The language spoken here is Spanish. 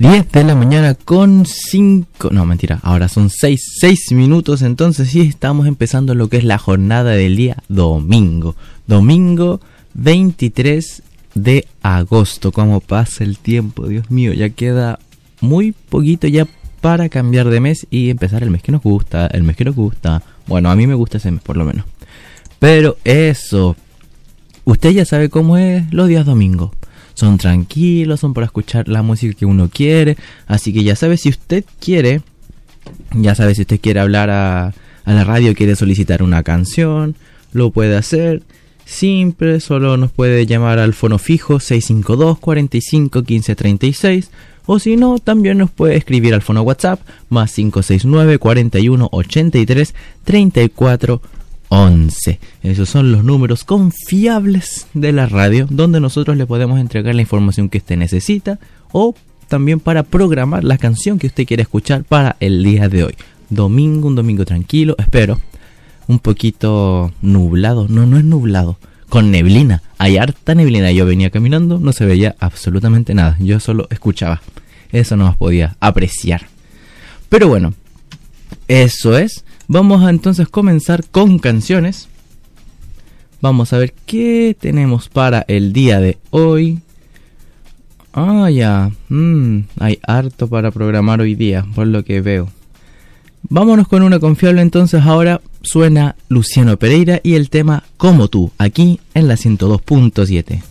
10 de la mañana con 5... No, mentira, ahora son 6 minutos, entonces sí estamos empezando lo que es la jornada del día domingo. Domingo 23 de agosto. ¿Cómo pasa el tiempo? Dios mío, ya queda muy poquito ya para cambiar de mes y empezar el mes que nos gusta, Bueno, a mí me gusta ese mes por lo menos. Pero eso, usted ya sabe cómo es los días domingos. Son tranquilos, son para escuchar la música que uno quiere. Así que ya sabe, si usted quiere hablar a la radio, quiere solicitar una canción, lo puede hacer. Simple, solo nos puede llamar al fono fijo 652 45 15 36. O si no, también nos puede escribir al fono WhatsApp más 569 41 83 34 11. Esos son los números confiables de la radio, donde nosotros le podemos entregar la información que usted necesita o también para programar la canción que usted quiere escuchar para el día de hoy. Un domingo tranquilo, espero. Un poquito nublado, no es nublado, con neblina. Hay harta neblina. Yo venía caminando, no se veía absolutamente nada. Yo solo escuchaba. Eso no más podía apreciar. Pero bueno, eso es. Vamos a entonces comenzar con canciones. Vamos a ver qué tenemos para el día de hoy. Ya. Hay harto para programar hoy día, por lo que veo. Vámonos con una confiable entonces. Ahora suena Luciano Pereira y el tema Como tú, aquí en la 102.7.